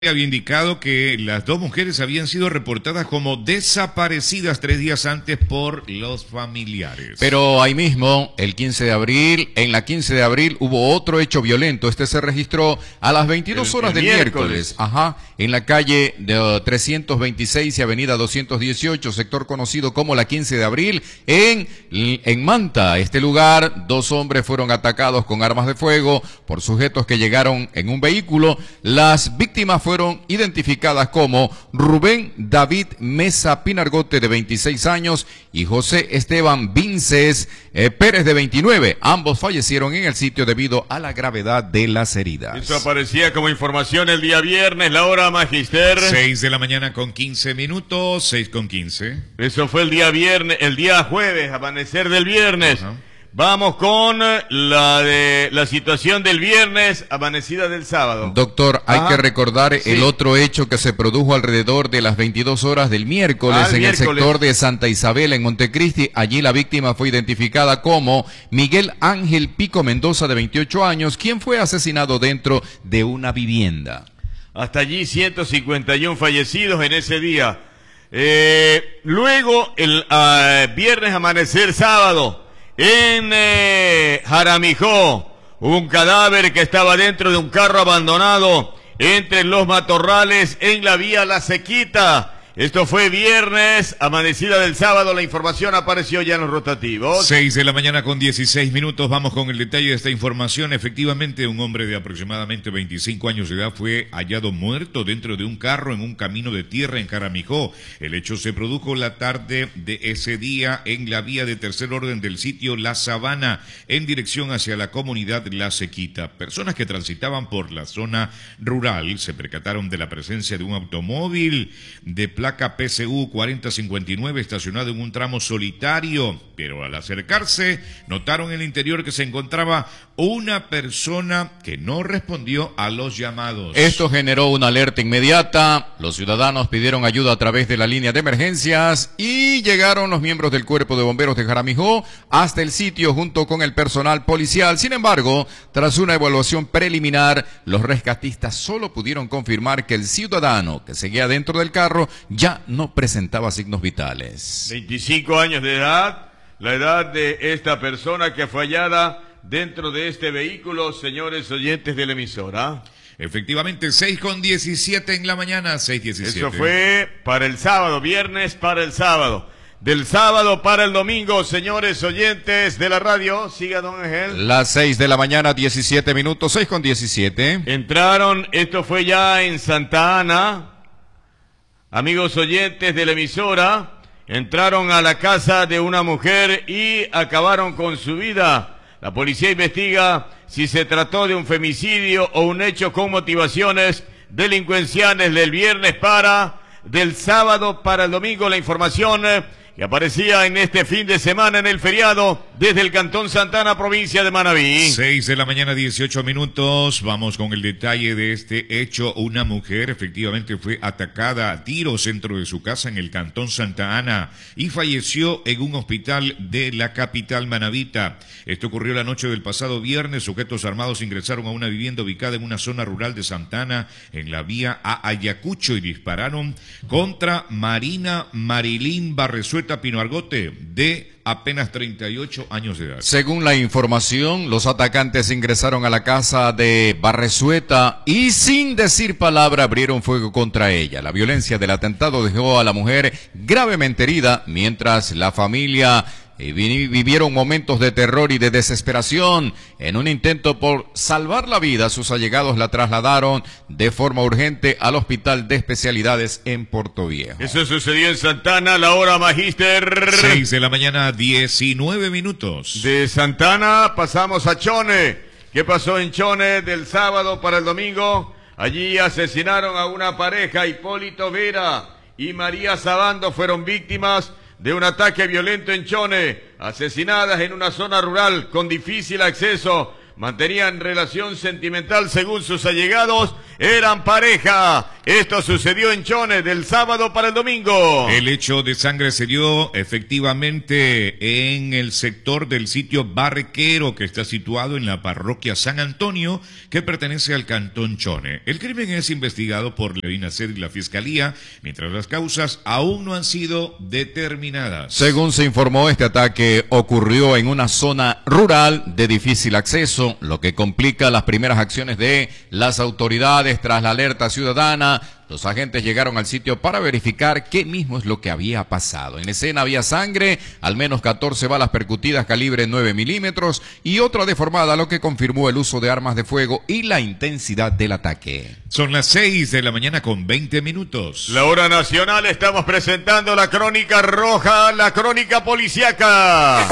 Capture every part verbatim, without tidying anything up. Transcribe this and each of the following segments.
Había indicado que las dos mujeres habían sido reportadas como desaparecidas tres días antes por los familiares. Pero ahí mismo, el quince de abril, en la quince de abril hubo otro hecho violento. Este se registró a las veintidós horas del miércoles. Ajá, en la calle de trescientos veintiséis y avenida doscientos dieciocho, sector conocido como la quince de abril, en, en Manta. Este lugar, dos hombres fueron atacados con armas de fuego por sujetos que llegaron en un vehículo. Las víctimas fueron fueron identificadas como Rubén David Mesa Pinargote, de veintiséis años, y José Esteban Vinces eh, Pérez, de veintinueve. Ambos fallecieron en el sitio debido a la gravedad de las heridas. Eso aparecía como información el día viernes, la hora magister. seis de la mañana con quince minutos, seis con quince. Eso fue el día viernes, el día jueves, amanecer del viernes. Uh-huh. Vamos con la de la situación del viernes, amanecida del sábado. Doctor, hay Ajá. que recordar sí. el otro hecho que se produjo alrededor de las veintidós horas del miércoles ah, el en miércoles. el sector de Santa Isabel, en Montecristi. Allí la víctima fue identificada como Miguel Ángel Pico Mendoza, de veintiocho años, quien fue asesinado dentro de una vivienda. Hasta allí ciento cincuenta y uno fallecidos en ese día. Eh, luego, el uh, viernes, amanecer sábado, en eh, Jaramijó, un cadáver que estaba dentro de un carro abandonado entre los matorrales en la vía La Sequita. Esto fue viernes, amanecida del sábado. La información apareció ya en los rotativos. seis de la mañana con dieciséis minutos. Vamos con el detalle de esta información. Efectivamente, un hombre de aproximadamente veinticinco años de edad fue hallado muerto dentro de un carro en un camino de tierra en Jaramijó. El hecho se produjo la tarde de ese día en la vía de tercer orden del sitio La Sabana, en dirección hacia la comunidad La Sequita. Personas que transitaban por la zona rural se percataron de la presencia de un automóvil de placa P C U cuarenta cincuenta y nueve estacionado en un tramo solitario, pero al acercarse notaron en el interior que se encontraba una persona que no respondió a los llamados. Esto generó una alerta inmediata. Los ciudadanos pidieron ayuda a través de la línea de emergencias y llegaron los miembros del Cuerpo de Bomberos de Jaramijó hasta el sitio junto con el personal policial. Sin embargo, tras una evaluación preliminar, los rescatistas solo pudieron confirmar que el ciudadano que seguía dentro del carro ya no presentaba signos vitales. veinticinco años de edad, la edad de esta persona que fue hallada dentro de este vehículo, señores oyentes de la emisora. Efectivamente, seis con diecisiete en la mañana, seis diecisiete. Eso fue para el sábado, viernes para el sábado. Del sábado para el domingo, señores oyentes de la radio. Siga, don Ángel. Las seis de la mañana, diecisiete minutos, seis con diecisiete. Entraron, esto fue ya en Santa Ana. Amigos oyentes de la emisora, entraron a la casa de una mujer y acabaron con su vida. La policía investiga si se trató de un femicidio o un hecho con motivaciones delincuenciales del viernes para, del sábado para el domingo. La información que aparecía en este fin de semana en el feriado desde el Cantón Santana, provincia de Manabí. seis de la mañana, dieciocho minutos. Vamos con el detalle de este hecho. Una mujer efectivamente fue atacada a tiros dentro de su casa en el Cantón Santa Ana y falleció en un hospital de la capital manabita. Esto ocurrió la noche del pasado viernes. Sujetos armados ingresaron a una vivienda ubicada en una zona rural de Santa Ana, en la vía a Ayacucho, y dispararon contra Marina Marilín Barresueta Pinargote, de apenas treinta y ocho años de edad. Según la información, los atacantes ingresaron a la casa de Barresueta y sin decir palabra abrieron fuego contra ella. La violencia del atentado dejó a la mujer gravemente herida, mientras la familia y vivieron momentos de terror y de desesperación. En un intento por salvar la vida, sus allegados la trasladaron de forma urgente al Hospital de Especialidades en Portoviejo. Eso sucedió en Santana, la hora magister. seis de la mañana, diecinueve minutos. De Santana pasamos a Chone. ¿Qué pasó en Chone del sábado para el domingo? Allí asesinaron a una pareja. Hipólito Vera y María Sabando fueron víctimas de un ataque violento en Chone, asesinadas en una zona rural con difícil acceso. Mantenían relación sentimental según sus allegados, eran pareja. Esto sucedió en Chone del sábado para el domingo. El hecho de sangre se dio efectivamente en el sector del sitio Barrequero, que está situado en la parroquia San Antonio, que pertenece al cantón Chone. El crimen es investigado por la INACER y la Fiscalía, mientras las causas aún no han sido determinadas. Según se informó, este ataque ocurrió en una zona rural de difícil acceso, lo que complica las primeras acciones de las autoridades tras la alerta ciudadana. Los agentes llegaron al sitio para verificar qué mismo es lo que había pasado. En escena había sangre, al menos catorce balas percutidas calibre nueve milímetros y otra deformada, lo que confirmó el uso de armas de fuego y la intensidad del ataque. Son las seis de la mañana con veinte minutos. La hora nacional, estamos presentando la crónica roja, la crónica policíaca.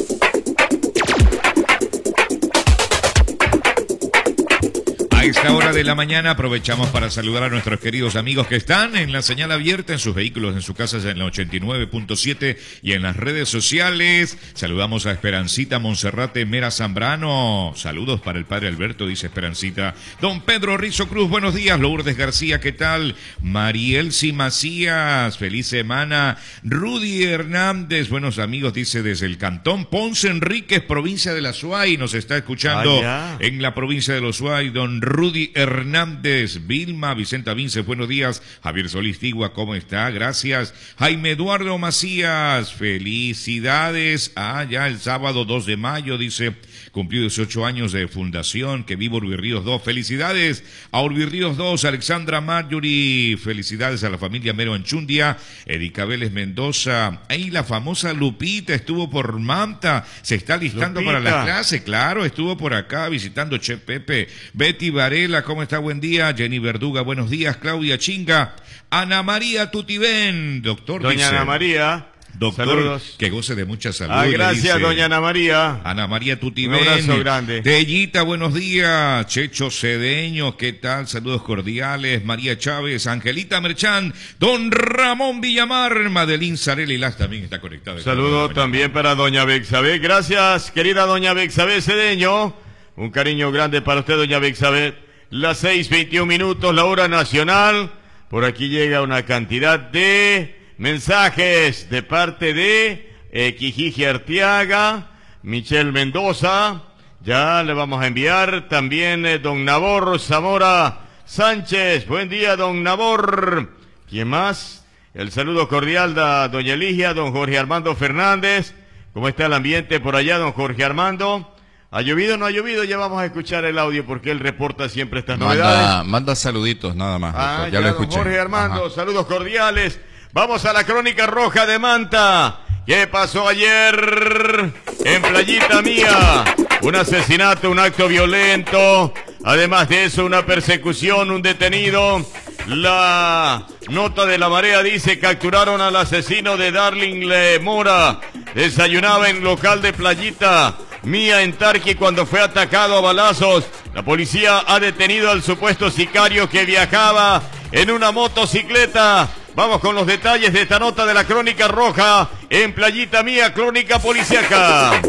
A esta hora de la mañana aprovechamos para saludar a nuestros queridos amigos que están en la señal abierta en sus vehículos, en sus casas en la ochenta y nueve punto siete y en las redes sociales. Saludamos a Esperancita Monserrate Mera Zambrano. Saludos para el padre Alberto, dice Esperancita. Don Pedro Rizo Cruz, buenos días. Lourdes García, ¿qué tal? Marielsi Macías, feliz semana. Rudy Hernández, buenos amigos, dice desde el cantón Ponce Enríquez, provincia de la Suay. Nos está escuchando ah, en la provincia de los Suay, don Rudy Hernández. Vilma Vicenta Vince, buenos días. Javier Solís Tigua, ¿cómo está? Gracias. Jaime Eduardo Macías, felicidades. Ah, ya el sábado dos de mayo, dice, cumplió dieciocho años de fundación, que viva Urbirríos dos. Felicidades a Urbirríos dos, Alexandra Marjorie. Felicidades a la familia Mero Anchundia, Erika Vélez Mendoza. Ahí la famosa Lupita estuvo por Manta, se está listando Lupita para la clase, claro, estuvo por acá visitando Che Pepe. Betty Varela, ¿cómo está? Buen día. Jenny Verduga, buenos días. Claudia Chinga. Ana María Tutibén, doctor. Doña dice, Ana María. Doctor, saludos. Que goce de mucha salud. Ah, gracias, dice, doña Ana María. Ana María Tutibén. Un abrazo grande. Tellita, buenos días. Checho Cedeño, ¿qué tal? Saludos cordiales. María Chávez, Angelita Merchán, don Ramón Villamar, Madeline Zarelli Las también está conectada. Saludos también para doña Bexabé. Gracias, querida doña Bexabé Cedeño. Un cariño grande para usted, doña Bexabé. Las seis veintiún minutos, la hora nacional. Por aquí llega una cantidad de mensajes de parte de eh, Quijiji Arteaga, Michelle Mendoza. Ya le vamos a enviar también eh, don Nabor Zamora Sánchez. Buen día, don Nabor. ¿Quién más? El saludo cordial de doña Eligia, don Jorge Armando Fernández. ¿Cómo está el ambiente por allá, don Jorge Armando? ¿Ha llovido o no ha llovido? Ya vamos a escuchar el audio porque él reporta siempre estas manda, novedades. Manda saluditos nada más. Ah, ya, ya lo escuché. Jorge Armando, Ajá. Saludos cordiales. Vamos a la crónica roja de Manta. ¿Qué pasó ayer en Playita Mía? Un asesinato, un acto violento. Además de eso, una persecución, un detenido. La nota de La Marea dice: capturaron al asesino de Darling Le Mora. Desayunaba en local de Playita Mía en Tarqui cuando fue atacado a balazos. La policía ha detenido al supuesto sicario que viajaba en una motocicleta. Vamos con los detalles de esta nota de la crónica roja en Playita Mía, crónica policíaca.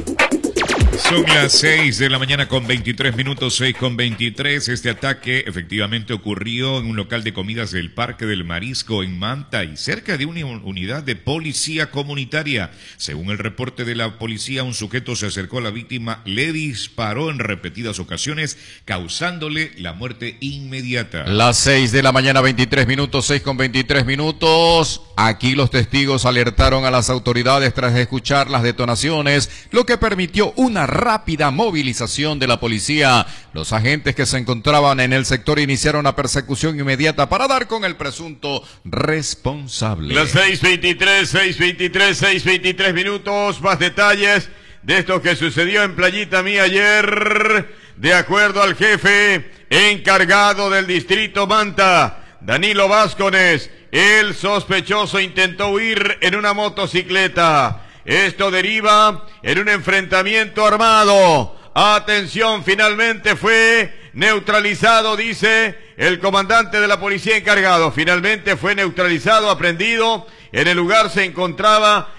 Son las seis de la mañana con veintitrés minutos, seis con veintitrés. Este ataque efectivamente ocurrió en un local de comidas del Parque del Marisco en Manta y cerca de una unidad de policía comunitaria. Según el reporte de la policía, un sujeto se acercó a la víctima, le disparó en repetidas ocasiones, causándole la muerte inmediata. Las seis de la mañana, veintitrés minutos, seis con veintitrés minutos. Aquí los testigos alertaron a las autoridades tras escuchar las detonaciones, lo que permitió una rápida movilización de la policía. Los agentes que se encontraban en el sector iniciaron una persecución inmediata para dar con el presunto responsable. Las seis veintitrés, seis veintitrés, seis veintitrés minutos. Más detalles de esto que sucedió en Playita Mía ayer. De acuerdo al jefe encargado del distrito Manta, Danilo Vázquez, el sospechoso intentó huir en una motocicleta. Esto deriva en un enfrentamiento armado. Atención, finalmente fue neutralizado, dice el comandante de la policía encargado. Finalmente fue neutralizado, aprendido. En el lugar se encontraba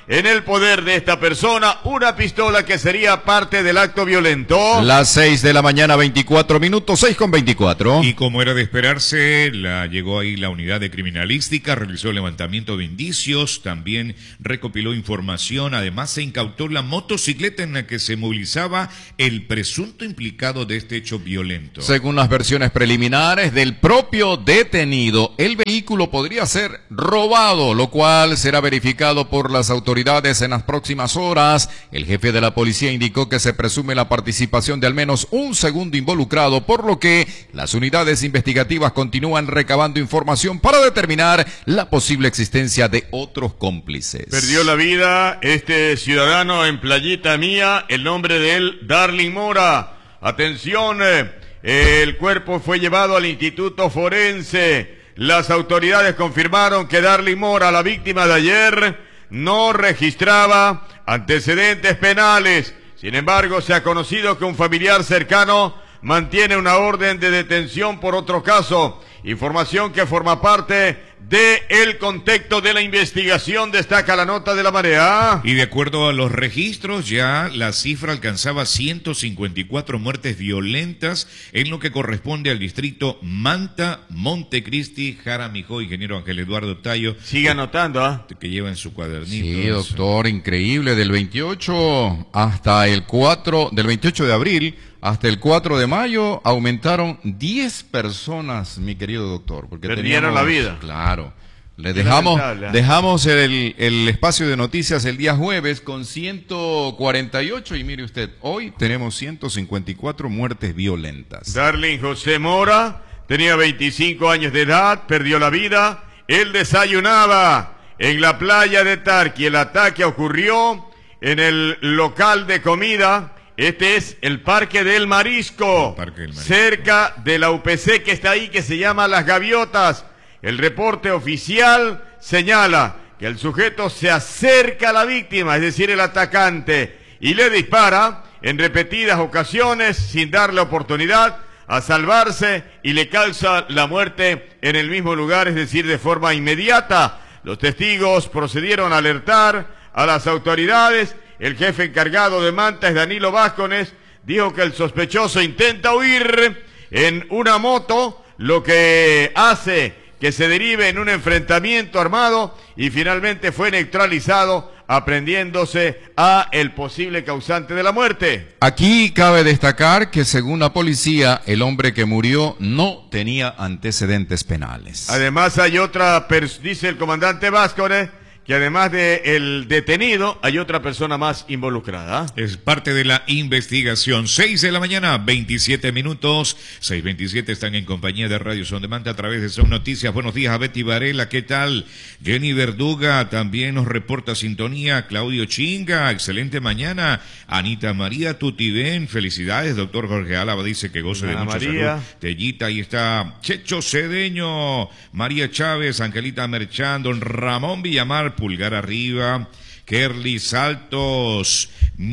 en el poder de esta persona una pistola que sería parte del acto violento. Las seis de la mañana, veinticuatro minutos, seis con veinticuatro. Y como era de esperarse, la, llegó ahí la unidad de criminalística, realizó el levantamiento de indicios, también recopiló información, además se incautó la motocicleta en la que se movilizaba el presunto implicado de este hecho violento. Según las versiones preliminares del propio detenido, el vehículo podría ser robado, lo cual será verificado por las autoridades en las próximas horas. El jefe de la policía indicó que se presume la participación de al menos un segundo involucrado, por lo que las unidades investigativas continúan recabando información para determinar la posible existencia de otros cómplices. Perdió la vida este ciudadano en Playita Mía, el nombre de él, Darling Mora. Atención, eh, el cuerpo fue llevado al Instituto Forense. Las autoridades confirmaron que Darling Mora, la víctima de ayer, no registraba antecedentes penales. Sin embargo, se ha conocido que un familiar cercano mantiene una orden de detención por otro caso. Información que forma parte del contexto de la investigación, destaca la nota de La Marea. Y de acuerdo a los registros, ya la cifra alcanzaba ciento cincuenta y cuatro muertes violentas en lo que corresponde al distrito Manta, Montecristi, Jaramijó. Ingeniero Ángel Eduardo Tallo. Sigue anotando, ¿ah? ¿eh? Que lleva en su cuadernito. Sí, doctor, increíble. Del veintiocho hasta el cuatro, del veintiocho de abril hasta el cuatro de mayo aumentaron diez personas, mi querido doctor. Porque perdieron la vida. Claro. Le dejamos, dejamos el, el espacio de noticias el día jueves con ciento cuarenta y ocho y mire usted, hoy tenemos ciento cincuenta y cuatro muertes violentas. Darling José Mora tenía veinticinco años de edad, perdió la vida. Él desayunaba en la playa de Tarqui. El ataque ocurrió en el local de comida. Este es el Parque del Marisco, Parque del Marisco, cerca de la U P C que está ahí, que se llama Las Gaviotas. El reporte oficial señala que el sujeto se acerca a la víctima, es decir, el atacante, y le dispara en repetidas ocasiones sin darle oportunidad a salvarse y le causa la muerte en el mismo lugar, es decir, de forma inmediata. Los testigos procedieron a alertar a las autoridades. El jefe encargado de Manta es Danilo Vázquez, dijo que el sospechoso intenta huir en una moto, lo que hace que se derive en un enfrentamiento armado y finalmente fue neutralizado, aprendiéndose a el posible causante de la muerte. Aquí cabe destacar que según la policía, el hombre que murió no tenía antecedentes penales. Además hay otra, dice el comandante Vázquez, que además del detenido, hay otra persona más involucrada. Es parte de la investigación. seis de la mañana, veintisiete minutos. seis veintisiete están en compañía de Radio Son Demanda a través de Son Noticias. Buenos días a Betty Varela, ¿qué tal? Jenny Verduga también nos reporta sintonía. Claudio Chinga, excelente mañana. Anita María Tutibén, felicidades. Doctor Jorge Álava dice que goce de mucha salud. Tellita, ahí está. Checho Cedeño, María Chávez, Angelita Merchán, don Ramón Villamar, pulgar arriba. Kerly Saltos,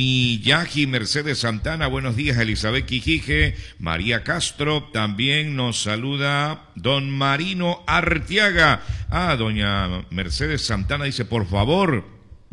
Miyagi Mercedes Santana, buenos días. Elizabeth Quijije, María Castro, también nos saluda don Marino Arteaga. Ah, doña Mercedes Santana dice, por favor,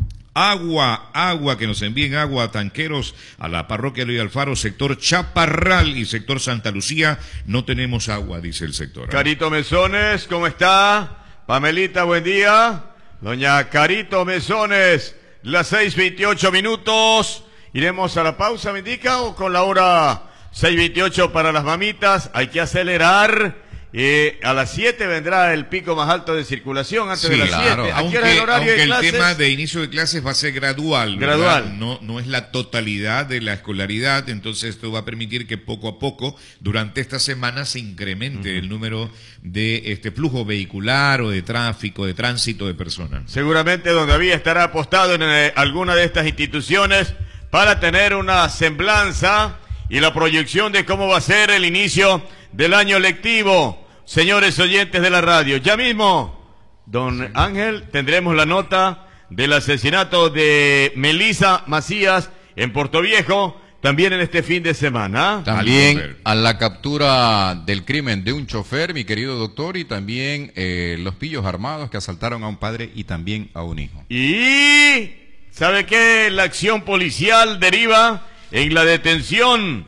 agua, agua, que nos envíen agua a tanqueros a la parroquia Luis Alfaro, sector Chaparral y sector Santa Lucía. No tenemos agua, dice el sector. ¿eh? Carito Mesones, ¿cómo está? Pamelita, buen día. Doña Carito Mesones, las seis veintiocho minutos. Iremos a la pausa, ¿me indica? O con la hora seis veintiocho para las mamitas. Hay que acelerar. Eh, a las siete vendrá el pico más alto de circulación, antes sí, de las claro. siete. Aunque, el, horario aunque de el tema de inicio de clases va a ser gradual, gradual. No, no es la totalidad de la escolaridad, entonces esto va a permitir que poco a poco, durante esta semana, se incremente uh-huh. el número de este flujo vehicular o de tráfico, de tránsito de personas. Seguramente don David estará apostado en eh, alguna de estas instituciones para tener una semblanza y la proyección de cómo va a ser el inicio del año lectivo. Señores oyentes de la radio, ya mismo, don sí. Ángel, tendremos la nota del asesinato de Melissa Macías en Puerto Viejo, también en este fin de semana. También a la captura del crimen de un chofer, mi querido doctor, y también eh, los pillos armados que asaltaron a un padre y también a un hijo. Y ¿Sabe qué? La acción policial deriva en la detención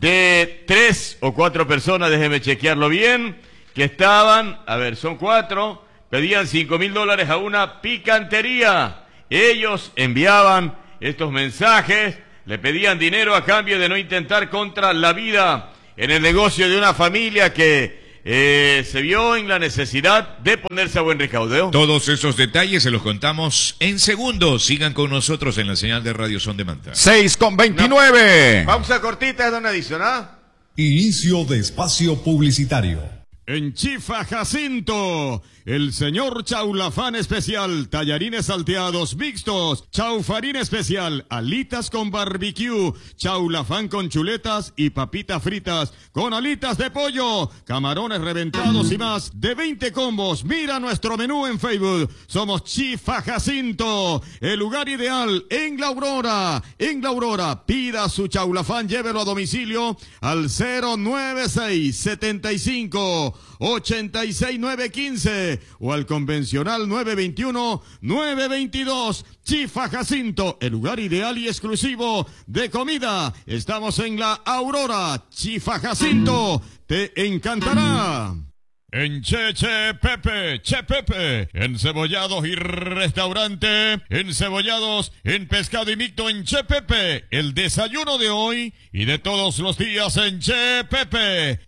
de tres o cuatro personas, déjeme chequearlo bien, que estaban, a ver, son cuatro, pedían cinco mil dólares a una picantería. Ellos enviaban estos mensajes, le pedían dinero a cambio de no intentar contra la vida en el negocio de una familia que eh, se vio en la necesidad de ponerse a buen recaudo. Todos esos detalles se los contamos en segundos. Sigan con nosotros en la señal de Radio Son de Manta. seis con veintinueve. Pausa cortita, don Edison, ¿ah? Inicio de espacio publicitario. En Chifa Jacinto, el señor Chaulafán especial, tallarines salteados mixtos, chaufarín especial, alitas con barbecue, chaulafán con chuletas y papitas fritas, con alitas de pollo, camarones reventados y más, de veinte combos. Mira nuestro menú en Facebook. Somos Chifa Jacinto, el lugar ideal en La Aurora. En La Aurora, pida su chaulafán, llévelo a domicilio al cero nueve seis, setenta y cinco, ochenta y seis, nueve quince o al convencional nueve veintiuno, nueve veintidós. Chifa Jacinto, el lugar ideal y exclusivo de comida. Estamos en La Aurora. Chifa Jacinto, te encantará. En Che Che Pepe, Che Pepe, encebollados y restaurante, encebollados en pescado y mixto en Che Pepe, el desayuno de hoy y de todos los días en Che Pepe,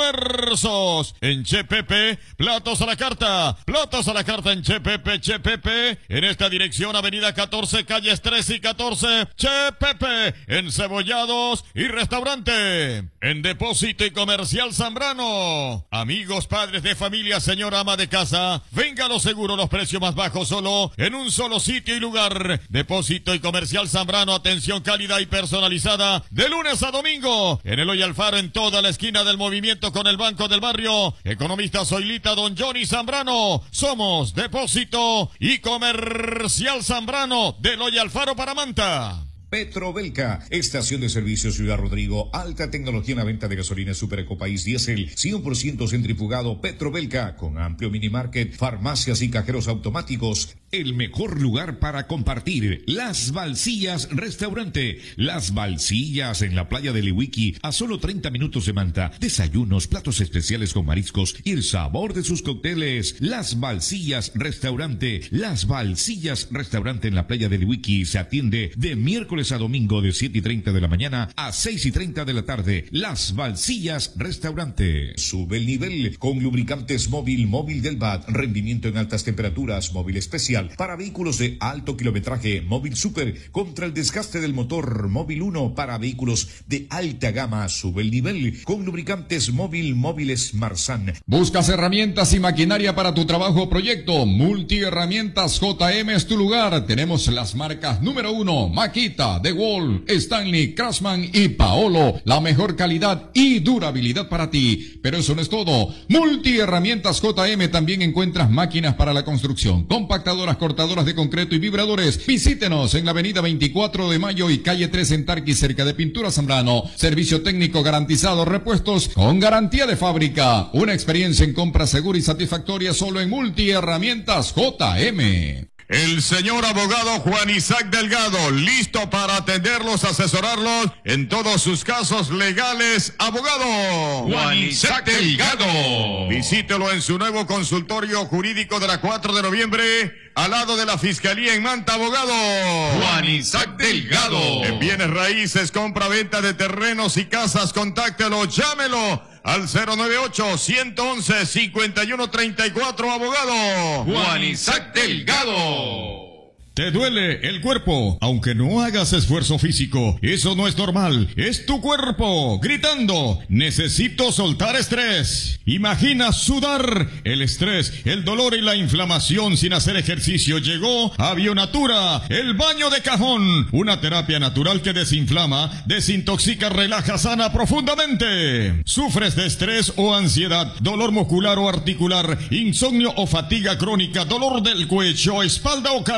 almuerzos en Che Pepe, platos a la carta, platos a la carta en Che Pepe, Che Pepe, en esta dirección avenida catorce, calles trece y catorce, Che Pepe, encebollados y restaurante, en Depósito y Comercial Zambrano, amigos, padres de familia, señora ama de casa, venga lo seguro, los precios más bajos solo en un solo sitio y lugar. Depósito y Comercial Zambrano, atención cálida y personalizada de lunes a domingo en Eloy Alfaro, en toda la esquina del movimiento con el Banco del Barrio. Economista Zoilita, don Johnny Zambrano. Somos Depósito y Comercial Zambrano de Eloy Alfaro para Manta. Petrobelca, estación de servicio Ciudad Rodrigo, alta tecnología en la venta de gasolina Super Ecopaís Diesel, cien por ciento centrifugado. Petrobelca, con amplio minimarket, farmacias y cajeros automáticos. El mejor lugar para compartir, Las Balsillas Restaurante. Las Balsillas en la playa de Liwiki, a solo treinta minutos de Manta. Desayunos, platos especiales con mariscos y el sabor de sus cócteles. Las Balsillas Restaurante. Las Balsillas Restaurante en la playa de Liwiki. Se atiende de miércoles a domingo de siete y treinta de la mañana a seis y treinta de la tarde. Las Balsillas Restaurante. Sube el nivel con lubricantes móvil, móvil del B A D, rendimiento en altas temperaturas, móvil especial para vehículos de alto kilometraje, móvil super contra el desgaste del motor, móvil uno para vehículos de alta gama. Sube el nivel con lubricantes móvil, móviles Marsan. ¿Buscas herramientas y maquinaria para tu trabajo o proyecto? Multiherramientas J M es tu lugar. Tenemos las marcas número uno, Makita, DeWalt, Stanley, Craftsman y Paolo. La mejor calidad y durabilidad para ti. Pero eso no es todo. Multiherramientas J M también encuentras máquinas para la construcción, compactadoras, cortadoras de concreto y vibradores. Visítenos en la avenida veinticuatro de mayo y calle tres en Tarqui, cerca de Pintura Zambrano. Servicio técnico garantizado, repuestos con garantía de fábrica. Una experiencia en compra segura y satisfactoria solo en Multiherramientas J M. El señor abogado Juan Isaac Delgado, listo para atenderlos, asesorarlos en todos sus casos legales. Abogado Juan Isaac Delgado. Visítelo en su nuevo consultorio jurídico de la cuatro de noviembre, al lado de la Fiscalía en Manta. Abogado Juan Isaac Delgado. En bienes raíces, compra-venta de terrenos y casas, contáctelo, llámelo al cero nueve ocho, ciento once, cincuenta y uno treinta y cuatro, abogado Juan Isaac Delgado. ¿Te duele el cuerpo? Aunque no hagas esfuerzo físico, eso no es normal. Es tu cuerpo gritando: necesito soltar estrés. Imagina sudar. El estrés, el dolor y la inflamación sin hacer ejercicio. Llegó a Bionatura, el baño de cajón. Una terapia natural que desinflama, desintoxica, relaja, sana profundamente. ¿Sufres de estrés o ansiedad, dolor muscular o articular, insomnio o fatiga crónica, dolor del cuello, espalda o cabeza,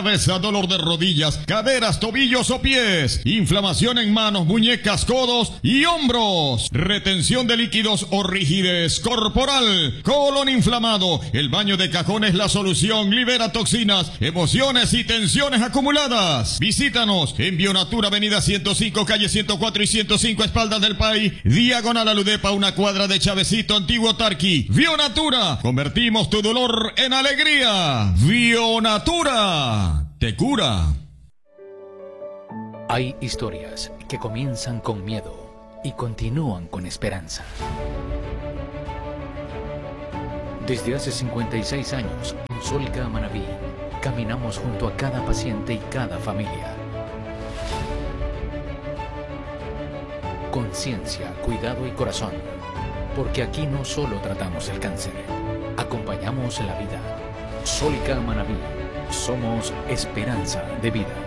dolor de rodillas, caderas, tobillos o pies, inflamación en manos, muñecas, codos y hombros, retención de líquidos o rigidez corporal, colon inflamado. El baño de cajón es la solución, libera toxinas, emociones y tensiones acumuladas. Visítanos en Bionatura, avenida ciento cinco, calle ciento cuatro y ciento cinco, espaldas del país, diagonal a Ludepa, una cuadra de Chavecito, Antiguo Tarqui. Bionatura, convertimos tu dolor en alegría. Bionatura, te cura. Hay historias que comienzan con miedo y continúan con esperanza. Desde hace cincuenta y seis años, en Solca Manabí, caminamos junto a cada paciente y cada familia. Conciencia, cuidado y corazón, porque aquí no solo tratamos el cáncer, acompañamos la vida. Solca Manabí, somos esperanza de vida.